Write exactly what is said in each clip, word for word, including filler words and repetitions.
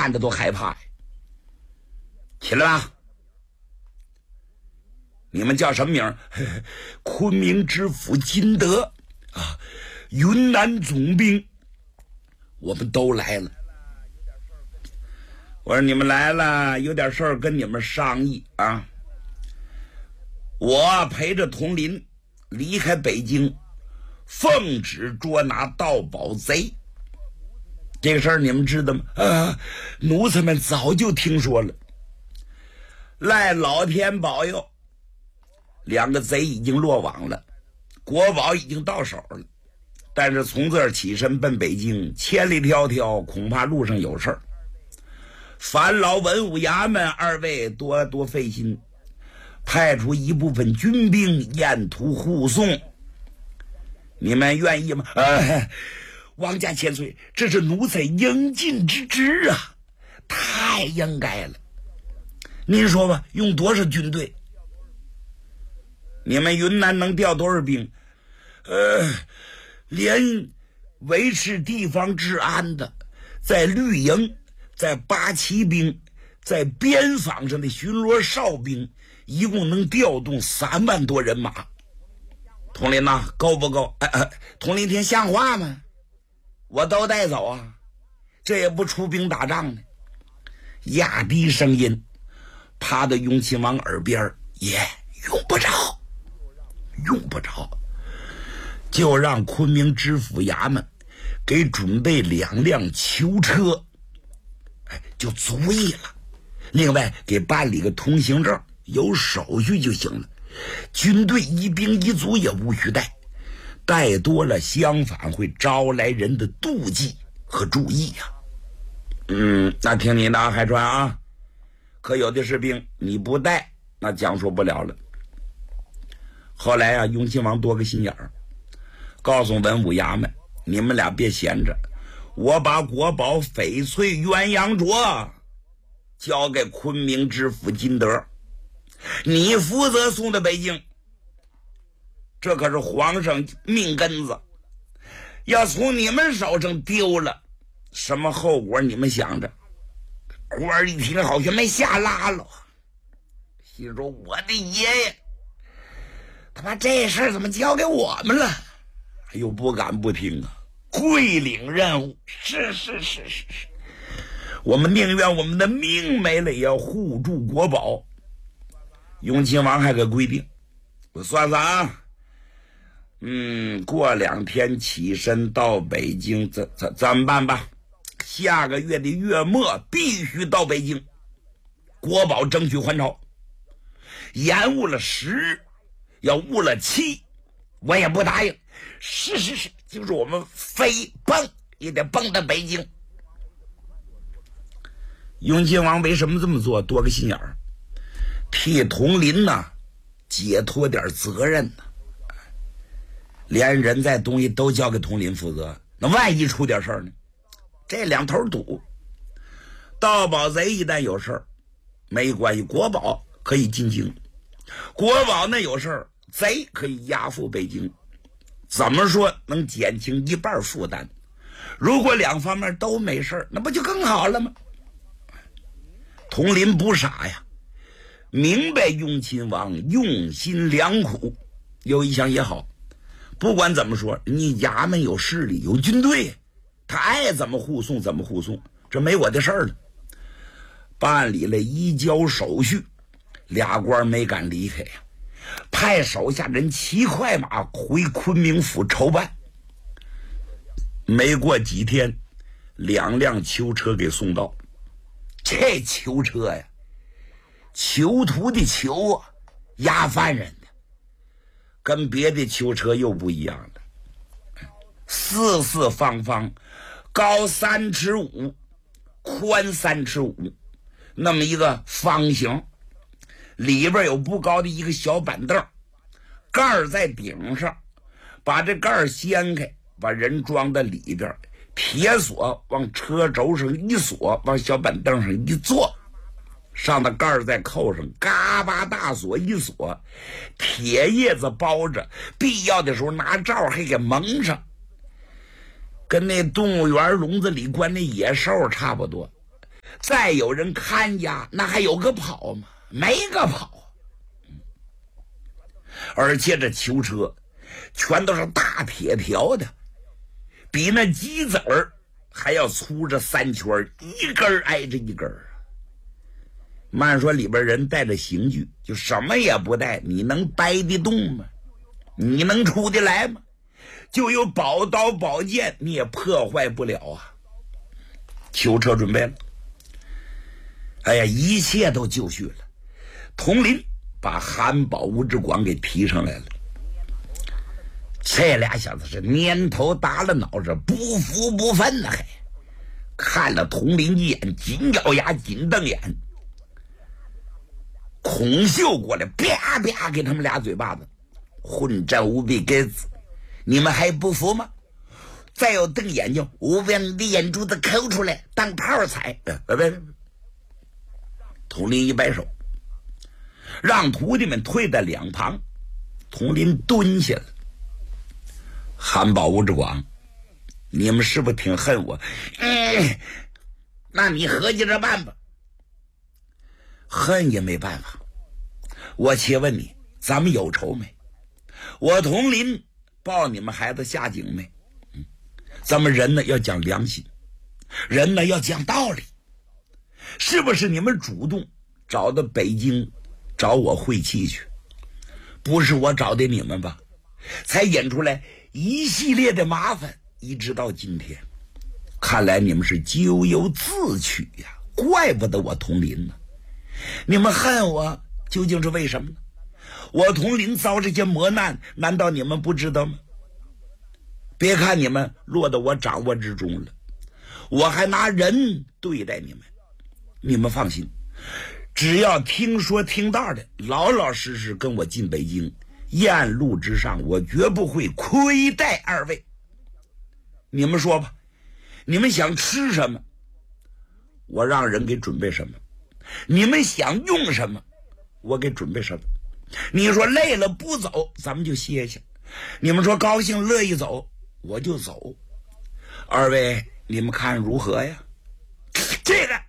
看着都害怕呀。起来吧，你们叫什么名？昆明知府金德啊，云南总兵，我们都来了。我说你们来了，有点事儿跟你们商议啊。我陪着佟林离开北京，奉旨捉拿盗宝贼。这个事儿你们知道吗？啊，奴才们早就听说了。赖老天保佑，两个贼已经落网了，国宝已经到手了。但是从这儿起身奔北京，千里迢迢，恐怕路上有事儿。烦劳文武衙门二位多多费心，派出一部分军兵沿途护送。你们愿意吗？呃，王家千岁，这是奴才应尽之职啊，太应该了。您说吧，用多少军队？你们云南能调多少兵？呃，连维持地方治安的，在绿营，在八旗兵，在边防上的巡逻哨兵，一共能调动三万多人马。佟林呐，够不够？哎哎，佟林天像话吗？我都带走啊，这也不出兵打仗呢。压低声音，趴到雍亲王耳边，也用不着，用不着，就让昆明知府衙门给准备两辆囚车，哎，就足以了。另外给办理个通行证，有手续就行了。军队一兵一卒也无需带，带多了相反会招来人的妒忌和注意呀、啊。嗯，那听你的啊，海川啊，可有的士兵你不带，那讲说不了了。后来啊，雍亲王多个心眼儿，告诉文武衙门，你们俩别闲着，我把国宝翡翠鸳鸯镯交给昆明知府金德，你负责送到北京。这可是皇上命根子，要从你们手上丢了，什么后果你们想着？官儿一听好像没下拉了，心说我的爷爷，他把这事儿怎么交给我们了？又不敢不听啊，归领任务，是是是是是，我们宁愿我们的命没了，也要护住国宝。雍亲王还给规定，我算算啊，嗯，过两天起身到北京，怎怎怎么办吧？下个月的月末必须到北京，国宝争取还朝。延误了十，要误了七，我也不答应。是是是，就是我们飞蹦也得蹦到北京。雍亲王为什么这么做？多个心眼儿，替佟林呐解脱点责任呐。连人在东西都交给佟林负责，那万一出点事儿呢？这两头堵。盗宝贼一旦有事儿，没关系，国宝可以进京，国宝那有事儿，贼可以押赴北京。怎么说能减轻一半负担？如果两方面都没事儿，那不就更好了吗？佟林不傻呀，明白雍亲王用心良苦，有一想也好，不管怎么说，你衙门有势力有军队，他爱怎么护送怎么护送，这没我的事儿了。办理了移交手续，俩官没敢离开呀，派手下人骑快马回昆明府筹办。没过几天，两辆囚车给送到。这囚车呀，囚徒的囚啊，押犯人的，跟别的囚车又不一样了。四四方方，高三尺五，宽三尺五，那么一个方形，里边有不高的一个小板凳，盖儿在顶上，把这盖儿掀开，把人装在里边，铁锁往车轴上一锁，往小板凳上一坐，上的盖儿再扣上，嘎巴大锁一锁，铁叶子包着，必要的时候拿罩还给蒙上，跟那动物园笼子里关那野兽差不多。 再有人看家，那还有个跑吗？没个跑。而且这囚车全都是大铁条的，比那鸡子儿还要粗着三圈，一根挨着一根。慢说里边人带着刑具，就什么也不带，你能掰得动吗？你能出得来吗？就有宝刀宝剑，你也破坏不了啊。囚车准备了，哎呀，一切都就绪了。佟林把韩宝、吴志广给提上来了。这俩小子是年头打了脑子，不服不忿呢，还看了佟林一眼，紧咬牙，紧瞪眼。孔秀过来，啪啪给他们俩嘴巴子，混账无比鸽子，你们还不服吗？再有瞪眼睛，我把你的眼珠子抠出来当泡菜！呃，别别别！佟林一摆手，让徒弟们退在两旁。佟林蹲下了。韩宝、吴志广，你们是不是挺恨我？嗯，那你合计着办吧。恨也没办法。我且问你，咱们有仇没？我佟林抱你们孩子下井没？嗯，咱们人呢要讲良心，人呢要讲道理。是不是你们主动找到北京找我会气去？不是我找的你们吧？才引出来一系列的麻烦，一直到今天。看来你们是咎由自取呀，怪不得我佟林呢。你们恨我究竟是为什么呢？我佟林遭这些磨难，难道你们不知道吗？别看你们落到我掌握之中了，我还拿人对待你们。你们放心，只要听说听道的，老老实实跟我进北京，燕路之上，我绝不会亏待二位。你们说吧，你们想吃什么，我让人给准备什么；你们想用什么，我给准备什么。你说累了不走，咱们就歇歇；你们说高兴乐意走，我就走。二位，你们看如何呀？这个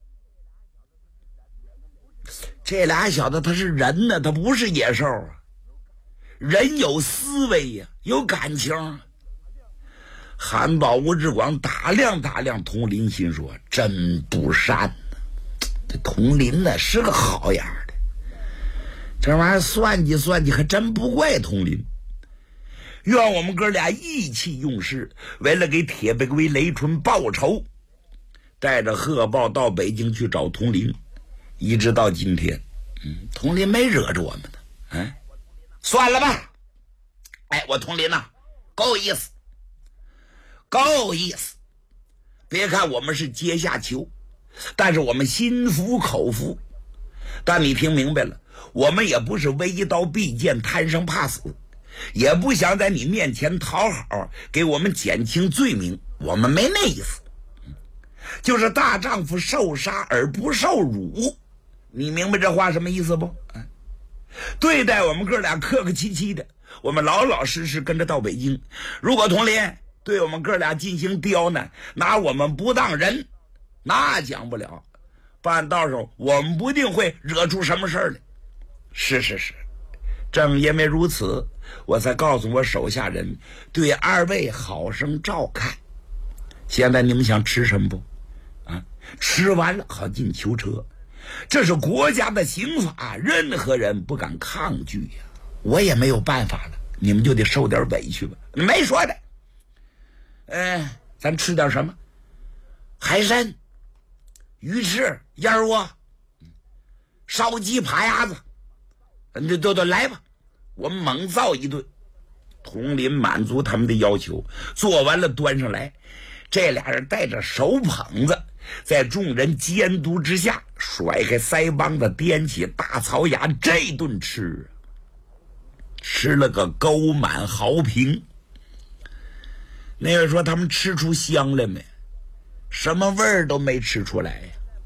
这俩小子他是人呢，他不是野兽啊。人有思维呀，有感情啊。韩宝、吴志广打量打量佟林，心说真不善呢。这佟林呢是个好样的，这玩意儿算计算计，还真不怪佟林。愿我们哥俩意气用事，为了给铁背龟雷春报仇，带着贺豹到北京去找佟林，一直到今天，嗯，佟林没惹着我们呢。哎，算了吧。哎，我佟林呐、啊，够意思，够意思。别看我们是阶下囚，但是我们心服口服。但你听明白了，我们也不是为刀必剑，贪生怕死，也不想在你面前讨好，给我们减轻罪名，我们没那意思。就是大丈夫受杀而不受辱，你明白这话什么意思不？对待我们哥俩客客气气的，我们老老实实跟着到北京。如果佟林对我们哥俩进行刁难，拿我们不当人，那讲不了。办到时候我们不定会惹出什么事儿来。是是是，正因为如此，我才告诉我手下人对二位好生照看。现在你们想吃什么不？啊，吃完了好进囚车，这是国家的刑法，任何人不敢抗拒呀。我也没有办法了，你们就得受点委屈吧。没说的。嗯、呃，咱吃点什么？海参、鱼翅、燕窝、烧鸡、扒鸭子，你都都来吧，我们猛造一顿。佟林满足他们的要求，做完了端上来，这俩人带着手捧子，在众人监督之下，甩开腮帮子，掂起大槽牙，这顿吃，吃了个沟满壕平。那个说他们吃出香来没？什么味儿都没吃出来呀。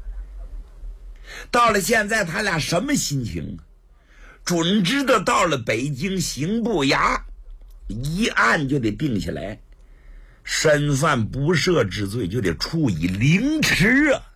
到了现在，他俩什么心情啊？准知道到了北京刑部衙，一案就得定下来，身犯不赦之罪，就得处以凌迟啊。